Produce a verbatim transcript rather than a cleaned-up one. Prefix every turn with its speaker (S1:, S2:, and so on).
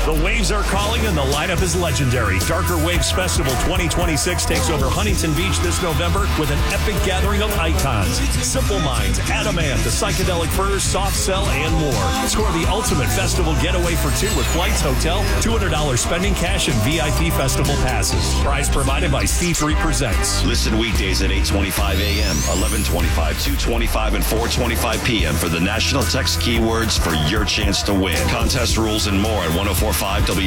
S1: The Waves are calling and the lineup is legendary. Darker Waves Festival twenty twenty-six takes over Huntington Beach this November with an epic gathering of icons. Simple Minds, Adamant, The Psychedelic Furs, Soft Cell, and more. Score the ultimate festival getaway for two with flights, hotel, two hundred dollars spending cash, and V I P festival passes. Prize provided by C three Presents.
S2: Listen weekdays at eight twenty-five a.m., eleven twenty-five, two twenty-five, and four twenty-five p.m. for the national text keywords for your chance to win. Contest rules and more at ten forty-five W